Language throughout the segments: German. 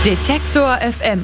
Detektor FM.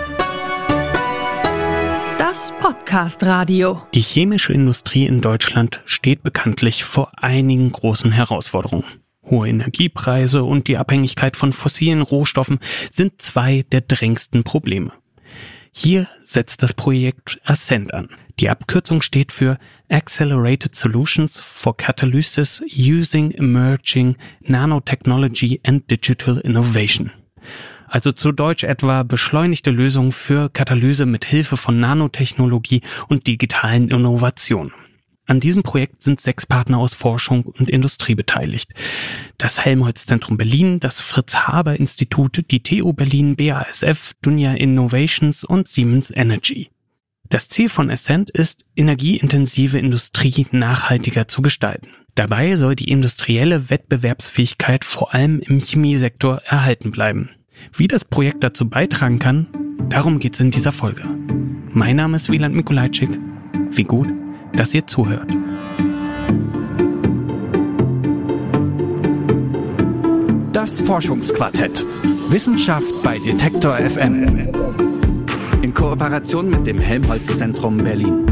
Das Podcast-Radio. Die chemische Industrie in Deutschland steht bekanntlich vor einigen großen Herausforderungen. Hohe Energiepreise und die Abhängigkeit von fossilen Rohstoffen sind zwei der drängendsten Probleme. Hier setzt das Projekt Ascent an. Die Abkürzung steht für Accelerated Solutions for Catalysis Using Emerging Nanotechnology and Digital Innovation. Also zu Deutsch etwa beschleunigte Lösungen für Katalyse mit Hilfe von Nanotechnologie und digitalen Innovationen. An diesem Projekt sind 6 Partner aus Forschung und Industrie beteiligt. Das Helmholtz-Zentrum Berlin, das Fritz-Haber-Institut, die TU Berlin, BASF, Dunya Innovations und Siemens Energy. Das Ziel von Ascent ist, energieintensive Industrie nachhaltiger zu gestalten. Dabei soll die industrielle Wettbewerbsfähigkeit vor allem im Chemiesektor erhalten bleiben. Wie das Projekt dazu beitragen kann, darum geht's in dieser Folge. Mein Name ist Wieland Mikolajczyk. Wie gut, dass ihr zuhört. Das Forschungsquartett. Wissenschaft bei Detektor FM. In Kooperation mit dem Helmholtz-Zentrum Berlin.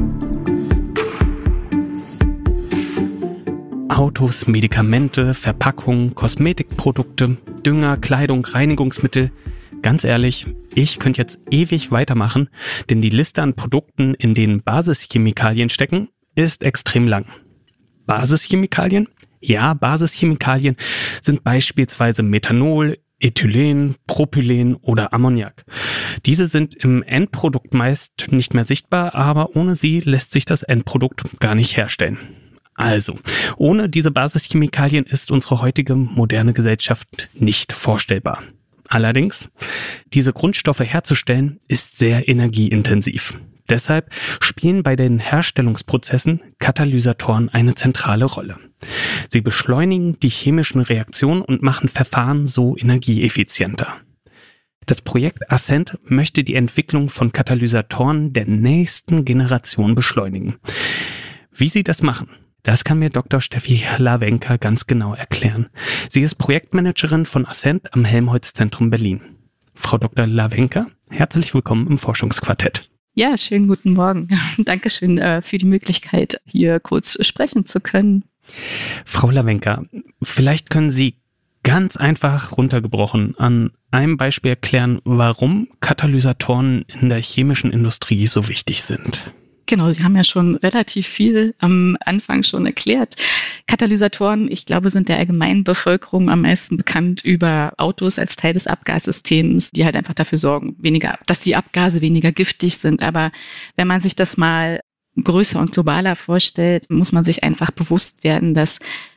Autos, Medikamente, Verpackungen, Kosmetikprodukte, Dünger, Kleidung, Reinigungsmittel. Ganz ehrlich, ich könnte jetzt ewig weitermachen, denn die Liste an Produkten, in denen Basischemikalien stecken, ist extrem lang. Basischemikalien? Ja, Basischemikalien sind beispielsweise Methanol, Ethylen, Propylen oder Ammoniak. Diese sind im Endprodukt meist nicht mehr sichtbar, aber ohne sie lässt sich das Endprodukt gar nicht herstellen. Also, ohne diese Basischemikalien ist unsere heutige moderne Gesellschaft nicht vorstellbar. Allerdings, diese Grundstoffe herzustellen, ist sehr energieintensiv. Deshalb spielen bei den Herstellungsprozessen Katalysatoren eine zentrale Rolle. Sie beschleunigen die chemischen Reaktionen und machen Verfahren so energieeffizienter. Das Projekt Ascent möchte die Entwicklung von Katalysatoren der nächsten Generation beschleunigen. Wie sie das machen? Das kann mir Dr. Steffi Lawenka ganz genau erklären. Sie ist Projektmanagerin von Ascent am Helmholtz-Zentrum Berlin. Frau Dr. Lawenka, herzlich willkommen im Forschungsquartett. Ja, schönen guten Morgen. Dankeschön für die Möglichkeit, hier kurz sprechen zu können. Frau Lawenka, vielleicht können Sie ganz einfach runtergebrochen an einem Beispiel erklären, warum Katalysatoren in der chemischen Industrie so wichtig sind. Genau, Sie haben ja schon relativ viel am Anfang schon erklärt. Katalysatoren, ich glaube, sind der allgemeinen Bevölkerung am meisten bekannt über Autos als Teil des Abgassystems, die halt einfach dafür sorgen, dass die Abgase weniger giftig sind. Aber wenn man sich das mal größer und globaler vorstellt, muss man sich einfach bewusst werden, dass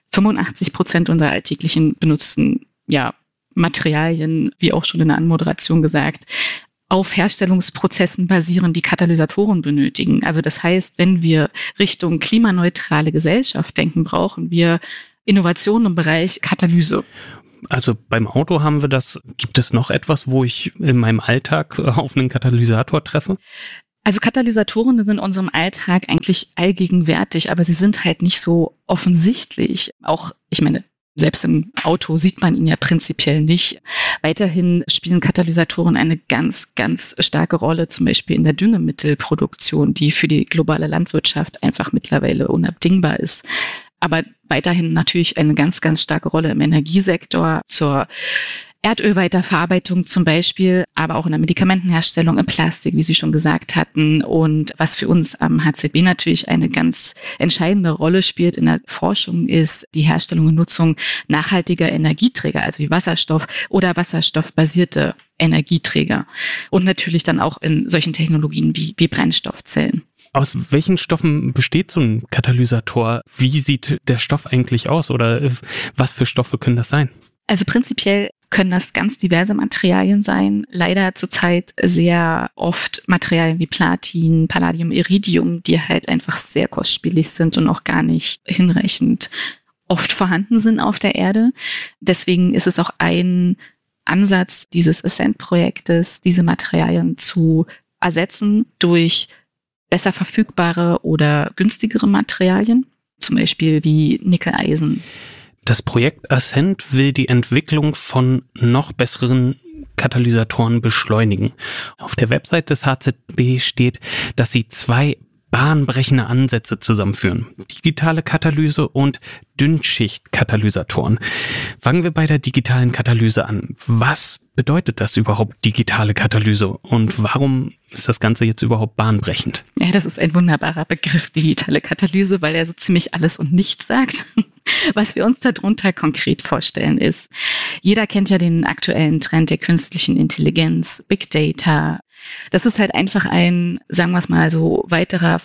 85% unserer alltäglichen benutzten Materialien, wie auch schon in der Anmoderation gesagt, auf Herstellungsprozessen basieren, die Katalysatoren benötigen. Also das heißt, wenn wir Richtung klimaneutrale Gesellschaft denken, brauchen wir Innovationen im Bereich Katalyse. Also beim Auto haben wir das. Gibt es noch etwas, wo ich in meinem Alltag auf einen Katalysator treffe? Also Katalysatoren sind in unserem Alltag eigentlich allgegenwärtig, aber sie sind halt nicht so offensichtlich. Auch, selbst im Auto sieht man ihn ja prinzipiell nicht. Weiterhin spielen Katalysatoren eine ganz, ganz starke Rolle, zum Beispiel in der Düngemittelproduktion, die für die globale Landwirtschaft einfach mittlerweile unabdingbar ist. Aber weiterhin natürlich eine ganz, ganz starke Rolle im Energiesektor, zur Erdölweiterverarbeitung zum Beispiel, aber auch in der Medikamentenherstellung, im Plastik, wie Sie schon gesagt hatten. Und was für uns am HZB natürlich eine ganz entscheidende Rolle spielt in der Forschung, ist die Herstellung und Nutzung nachhaltiger Energieträger, also wie Wasserstoff oder wasserstoffbasierte Energieträger. Und natürlich dann auch in solchen Technologien wie Brennstoffzellen. Aus welchen Stoffen besteht so ein Katalysator? Wie sieht der Stoff eigentlich aus oder was für Stoffe können das sein? Also prinzipiell können das ganz diverse Materialien sein. Leider zurzeit sehr oft Materialien wie Platin, Palladium, Iridium, die halt einfach sehr kostspielig sind und auch gar nicht hinreichend oft vorhanden sind auf der Erde. Deswegen ist es auch ein Ansatz dieses Ascent-Projektes, diese Materialien zu ersetzen durch besser verfügbare oder günstigere Materialien, zum Beispiel wie Nickel, Eisen. Das Projekt Ascent will die Entwicklung von noch besseren Katalysatoren beschleunigen. Auf der Website des HZB steht, dass sie 2 bahnbrechende Ansätze zusammenführen. Digitale Katalyse und Dünnschicht-Katalysatoren. Fangen wir bei der digitalen Katalyse an. Was bedeutet das überhaupt, digitale Katalyse? Und warum ist das Ganze jetzt überhaupt bahnbrechend? Ja, das ist ein wunderbarer Begriff, digitale Katalyse, weil er so ziemlich alles und nichts sagt. Was wir uns darunter konkret vorstellen ist, jeder kennt ja den aktuellen Trend der künstlichen Intelligenz, Big Data. Das ist halt einfach ein, sagen wir es mal so, weiterer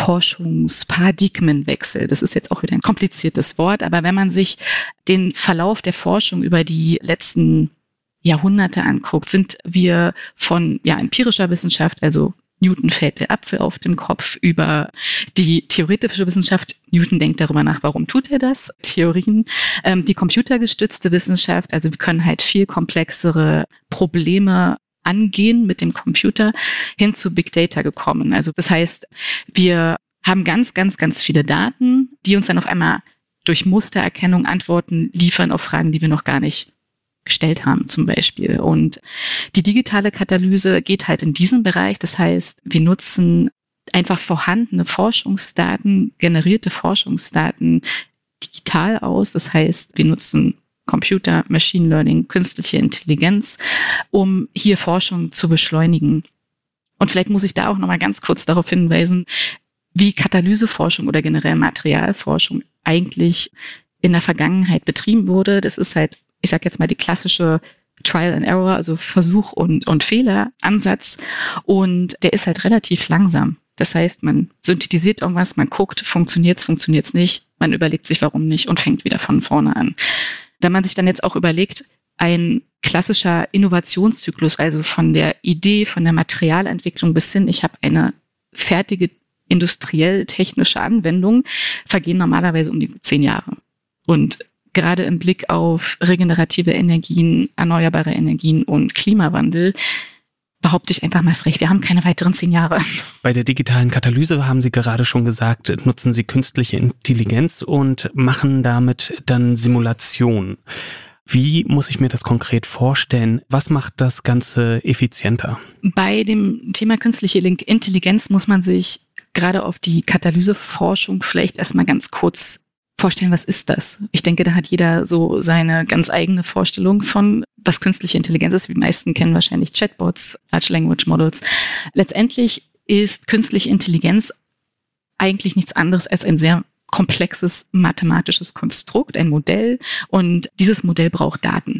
Forschungsparadigmenwechsel. Das ist jetzt auch wieder ein kompliziertes Wort, aber wenn man sich den Verlauf der Forschung über die letzten Jahrhunderte anguckt, sind wir von empirischer Wissenschaft, also Newton fällt der Apfel auf dem Kopf, über die theoretische Wissenschaft, Newton denkt darüber nach, warum tut er das, Theorien, die computergestützte Wissenschaft, also wir können halt viel komplexere Probleme angehen mit dem Computer, hin zu Big Data gekommen. Also das heißt, wir haben ganz, ganz, ganz viele Daten, die uns dann auf einmal durch Mustererkennung Antworten liefern auf Fragen, die wir noch gar nicht gestellt haben zum Beispiel. Und die digitale Katalyse geht halt in diesen Bereich. Das heißt, wir nutzen einfach vorhandene Forschungsdaten, generierte Forschungsdaten digital aus. Das heißt, wir nutzen Computer, Machine Learning, künstliche Intelligenz, um hier Forschung zu beschleunigen. Und vielleicht muss ich da auch nochmal ganz kurz darauf hinweisen, wie Katalyseforschung oder generell Materialforschung eigentlich in der Vergangenheit betrieben wurde. Das ist halt, ich sage jetzt mal, die klassische Trial and Error, also Versuch und Fehleransatz. Und der ist halt relativ langsam. Das heißt, man synthetisiert irgendwas, man guckt, funktioniert's nicht, man überlegt sich, warum nicht und fängt wieder von vorne an. Wenn man sich dann jetzt auch überlegt, ein klassischer Innovationszyklus, also von der Idee, von der Materialentwicklung bis hin, ich habe eine fertige industriell-technische Anwendung, vergehen normalerweise um die 10 Jahre. Und gerade im Blick auf regenerative Energien, erneuerbare Energien und Klimawandel, behaupte ich einfach mal frech, wir haben keine weiteren 10 Jahre. Bei der digitalen Katalyse haben Sie gerade schon gesagt, nutzen Sie künstliche Intelligenz und machen damit dann Simulationen. Wie muss ich mir das konkret vorstellen? Was macht das Ganze effizienter? Bei dem Thema künstliche Intelligenz muss man sich gerade auf die Katalyseforschung vielleicht erstmal ganz kurz vorstellen, was ist das? Ich denke, da hat jeder so seine ganz eigene Vorstellung von, was künstliche Intelligenz ist. Die meisten kennen wahrscheinlich Chatbots, Large Language Models. Letztendlich ist künstliche Intelligenz eigentlich nichts anderes als ein sehr komplexes mathematisches Konstrukt, ein Modell. Und dieses Modell braucht Daten.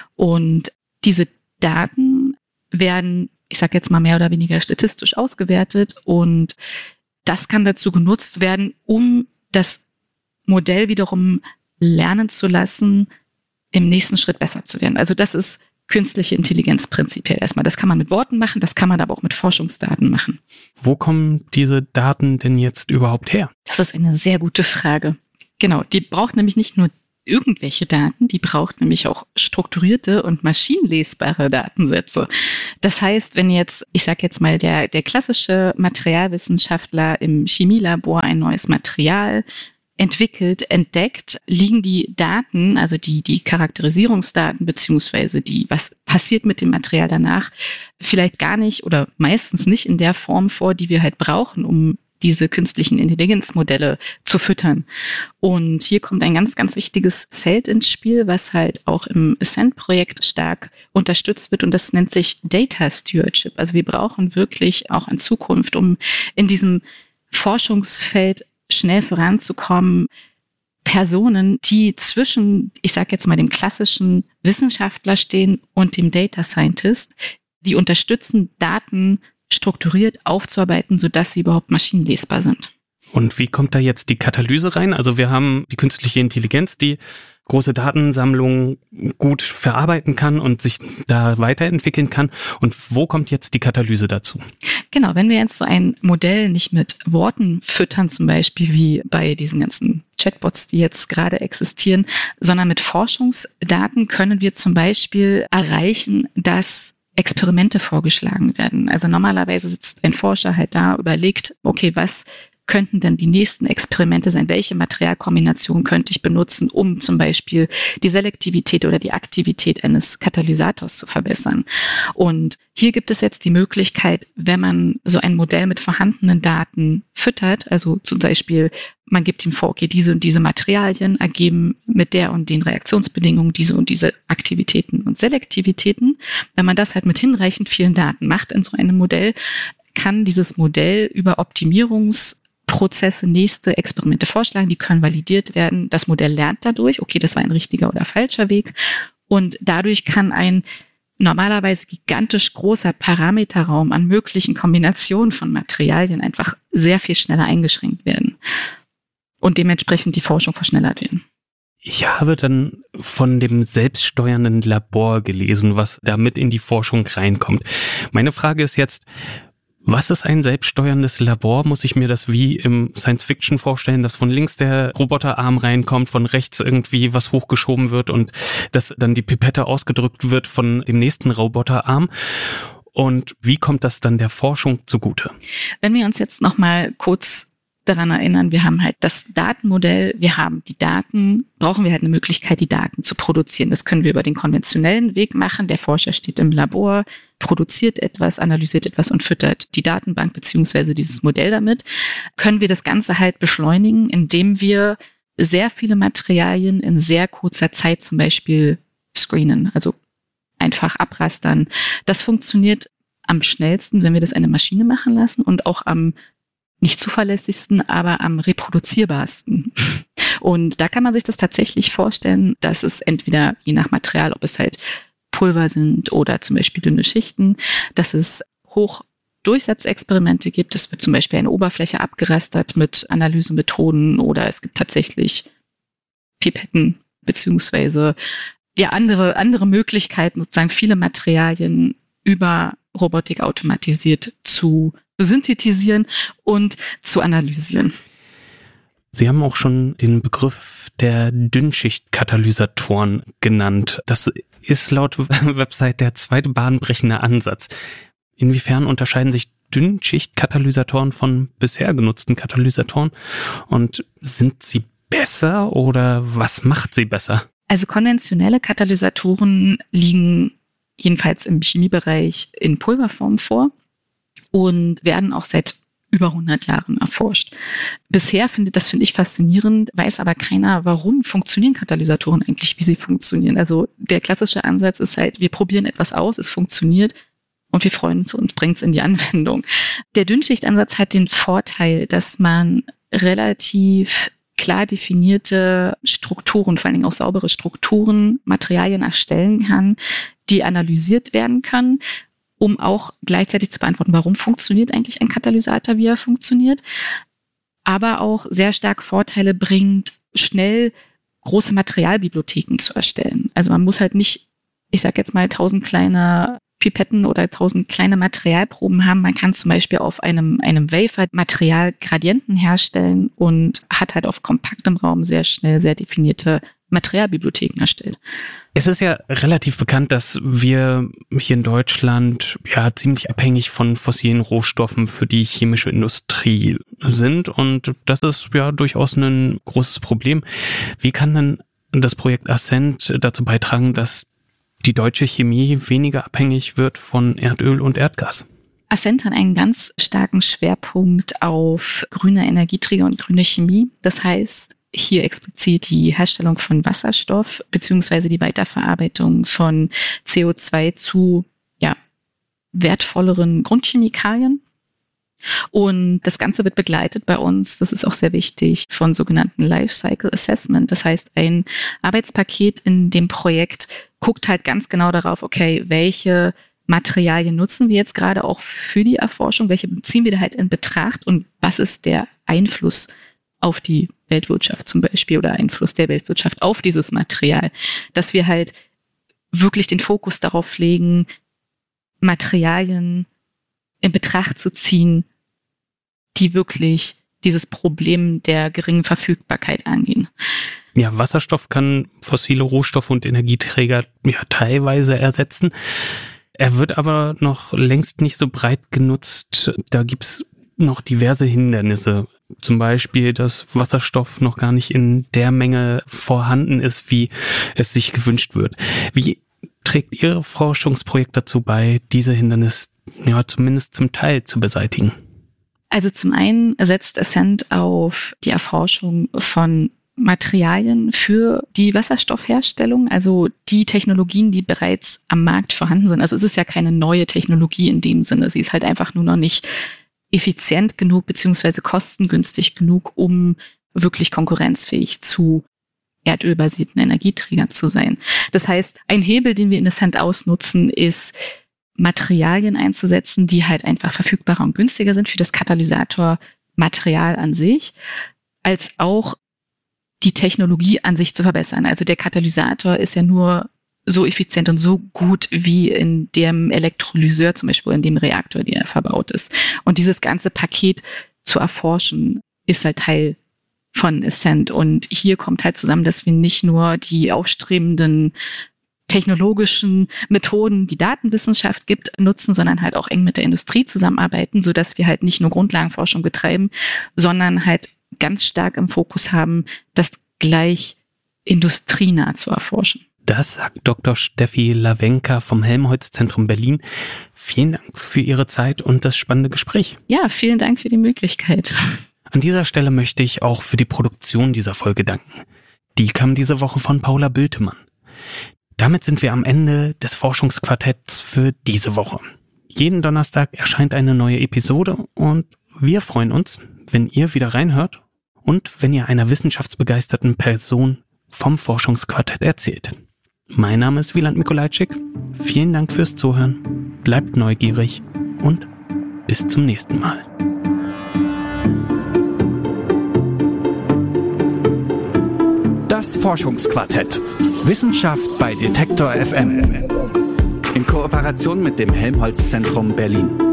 Und diese Daten werden, ich sage jetzt mal mehr oder weniger statistisch ausgewertet. Und das kann dazu genutzt werden, um das Modell wiederum lernen zu lassen, im nächsten Schritt besser zu werden. Also das ist künstliche Intelligenz prinzipiell erstmal. Das kann man mit Worten machen, das kann man aber auch mit Forschungsdaten machen. Wo kommen diese Daten denn jetzt überhaupt her? Das ist eine sehr gute Frage. Genau, die braucht nämlich nicht nur irgendwelche Daten, die braucht nämlich auch strukturierte und maschinenlesbare Datensätze. Das heißt, wenn jetzt, ich sage jetzt mal, der klassische Materialwissenschaftler im Chemielabor ein neues Material entwickelt, entdeckt, liegen die Daten, also die Charakterisierungsdaten beziehungsweise was passiert mit dem Material danach, vielleicht gar nicht oder meistens nicht in der Form vor, die wir halt brauchen, um diese künstlichen Intelligenzmodelle zu füttern. Und hier kommt ein ganz, ganz wichtiges Feld ins Spiel, was halt auch im Ascent-Projekt stark unterstützt wird und das nennt sich Data Stewardship. Also wir brauchen wirklich auch in Zukunft, um in diesem Forschungsfeld schnell voranzukommen, Personen, die zwischen, ich sage jetzt mal, dem klassischen Wissenschaftler stehen und dem Data Scientist, die unterstützen, Daten strukturiert aufzuarbeiten, sodass sie überhaupt maschinenlesbar sind. Und wie kommt da jetzt die Katalyse rein? Also wir haben die künstliche Intelligenz, die große Datensammlungen gut verarbeiten kann und sich da weiterentwickeln kann. Und wo kommt jetzt die Katalyse dazu? Genau, wenn wir jetzt so ein Modell nicht mit Worten füttern, zum Beispiel wie bei diesen ganzen Chatbots, die jetzt gerade existieren, sondern mit Forschungsdaten können wir zum Beispiel erreichen, dass Experimente vorgeschlagen werden. Also normalerweise sitzt ein Forscher halt da, überlegt, okay, was könnten denn die nächsten Experimente sein? Welche Materialkombination könnte ich benutzen, um zum Beispiel die Selektivität oder die Aktivität eines Katalysators zu verbessern? Und hier gibt es jetzt die Möglichkeit, wenn man so ein Modell mit vorhandenen Daten füttert, also zum Beispiel man gibt ihm vor, okay, diese und diese Materialien ergeben mit der und den Reaktionsbedingungen diese und diese Aktivitäten und Selektivitäten. Wenn man das halt mit hinreichend vielen Daten macht in so einem Modell, kann dieses Modell über Optimierungsprozesse nächste Experimente vorschlagen, die können validiert werden. Das Modell lernt dadurch, okay, das war ein richtiger oder falscher Weg. Und dadurch kann ein normalerweise gigantisch großer Parameterraum an möglichen Kombinationen von Materialien einfach sehr viel schneller eingeschränkt werden und dementsprechend die Forschung verschnellert werden. Ich habe dann von dem selbststeuernden Labor gelesen, was da mit in die Forschung reinkommt. Meine Frage ist jetzt, was ist ein selbststeuerndes Labor? Muss ich mir das wie im Science-Fiction vorstellen, dass von links der Roboterarm reinkommt, von rechts irgendwie was hochgeschoben wird und dass dann die Pipette ausgedrückt wird von dem nächsten Roboterarm? Und wie kommt das dann der Forschung zugute? Wenn wir uns jetzt nochmal kurz daran erinnern, wir haben halt das Datenmodell, wir haben die Daten, brauchen wir halt eine Möglichkeit, die Daten zu produzieren. Das können wir über den konventionellen Weg machen. Der Forscher steht im Labor, produziert etwas, analysiert etwas und füttert die Datenbank beziehungsweise dieses Modell damit. Können wir das Ganze halt beschleunigen, indem wir sehr viele Materialien in sehr kurzer Zeit zum Beispiel screenen, also einfach abrastern. Das funktioniert am schnellsten, wenn wir das eine Maschine machen lassen und auch am nicht zuverlässigsten, aber am reproduzierbarsten. Und da kann man sich das tatsächlich vorstellen, dass es entweder je nach Material, ob es halt Pulver sind oder zum Beispiel dünne Schichten, dass es Hochdurchsatzexperimente gibt. Es wird zum Beispiel eine Oberfläche abgerastert mit Analysemethoden oder es gibt tatsächlich Pipetten beziehungsweise ja andere Möglichkeiten, sozusagen viele Materialien über Robotik automatisiert zu synthetisieren und zu analysieren. Sie haben auch schon den Begriff der Dünnschichtkatalysatoren genannt. Das ist laut Website der zweite bahnbrechende Ansatz. Inwiefern unterscheiden sich Dünnschichtkatalysatoren von bisher genutzten Katalysatoren und sind sie besser oder was macht sie besser? Also konventionelle Katalysatoren liegen jedenfalls im Chemiebereich in Pulverform vor und werden auch seit über 100 Jahren erforscht. Bisher finde ich faszinierend, weiß aber keiner, warum funktionieren Katalysatoren eigentlich, wie sie funktionieren. Also der klassische Ansatz ist halt, wir probieren etwas aus, es funktioniert und wir freuen uns und bringen es in die Anwendung. Der Dünnschichtansatz hat den Vorteil, dass man relativ klar definierte Strukturen, vor allen Dingen auch saubere Strukturen, Materialien erstellen kann, die analysiert werden können, um auch gleichzeitig zu beantworten, warum funktioniert eigentlich ein Katalysator, wie er funktioniert, aber auch sehr stark Vorteile bringt, schnell große Materialbibliotheken zu erstellen. Also man muss halt nicht, ich sage jetzt mal, 1000 kleine Pipetten oder 1000 kleine Materialproben haben. Man kann zum Beispiel auf einem Wafer Materialgradienten herstellen und hat halt auf kompaktem Raum sehr schnell sehr definierte Materialbibliotheken erstellt. Es ist ja relativ bekannt, dass wir hier in Deutschland ja ziemlich abhängig von fossilen Rohstoffen für die chemische Industrie sind und das ist ja durchaus ein großes Problem. Wie kann denn das Projekt Ascent dazu beitragen, dass die deutsche Chemie weniger abhängig wird von Erdöl und Erdgas? Ascent hat einen ganz starken Schwerpunkt auf grüne Energieträger und grüne Chemie. Das heißt, hier explizit die Herstellung von Wasserstoff beziehungsweise die Weiterverarbeitung von CO2 zu wertvolleren Grundchemikalien. Und das Ganze wird begleitet bei uns, das ist auch sehr wichtig, von sogenannten Lifecycle Assessment. Das heißt, ein Arbeitspaket in dem Projekt guckt halt ganz genau darauf, okay, welche Materialien nutzen wir jetzt gerade auch für die Erforschung, welche ziehen wir da halt in Betracht und was ist der Einfluss auf die Weltwirtschaft zum Beispiel oder Einfluss der Weltwirtschaft auf dieses Material, dass wir halt wirklich den Fokus darauf legen, Materialien in Betracht zu ziehen, die wirklich dieses Problem der geringen Verfügbarkeit angehen. Ja, Wasserstoff kann fossile Rohstoffe und Energieträger teilweise ersetzen. Er wird aber noch längst nicht so breit genutzt. Da gibt's noch diverse Hindernisse. Zum Beispiel, dass Wasserstoff noch gar nicht in der Menge vorhanden ist, wie es sich gewünscht wird. Wie trägt Ihr Forschungsprojekt dazu bei, diese Hindernisse zumindest zum Teil zu beseitigen? Also zum einen setzt Essent auf die Erforschung von Materialien für die Wasserstoffherstellung, also die Technologien, die bereits am Markt vorhanden sind. Also es ist ja keine neue Technologie in dem Sinne. Sie ist halt einfach nur noch nicht effizient genug beziehungsweise kostengünstig genug, um wirklich konkurrenzfähig zu erdölbasierten Energieträgern zu sein. Das heißt, ein Hebel, den wir in Essent ausnutzen, ist, Materialien einzusetzen, die halt einfach verfügbarer und günstiger sind für das Katalysatormaterial an sich, als auch die Technologie an sich zu verbessern. Also der Katalysator ist ja nur so effizient und so gut wie in dem Elektrolyseur, zum Beispiel in dem Reaktor, der verbaut ist. Und dieses ganze Paket zu erforschen, ist halt Teil von Essent. Und hier kommt halt zusammen, dass wir nicht nur die aufstrebenden technologischen Methoden, die Datenwissenschaft gibt, nutzen, sondern halt auch eng mit der Industrie zusammenarbeiten, sodass wir halt nicht nur Grundlagenforschung betreiben, sondern halt ganz stark im Fokus haben, das gleich industrienah zu erforschen. Das sagt Dr. Steffi Lawenka vom Helmholtz-Zentrum Berlin. Vielen Dank für Ihre Zeit und das spannende Gespräch. Ja, vielen Dank für die Möglichkeit. An dieser Stelle möchte ich auch für die Produktion dieser Folge danken. Die kam diese Woche von Paula Bültemann. Damit sind wir am Ende des Forschungsquartetts für diese Woche. Jeden Donnerstag erscheint eine neue Episode und wir freuen uns, wenn ihr wieder reinhört und wenn ihr einer wissenschaftsbegeisterten Person vom Forschungsquartett erzählt. Mein Name ist Wieland Mikolajczyk. Vielen Dank fürs Zuhören. Bleibt neugierig und bis zum nächsten Mal. Das Forschungsquartett. Wissenschaft bei Detektor FM. In Kooperation mit dem Helmholtz-Zentrum Berlin.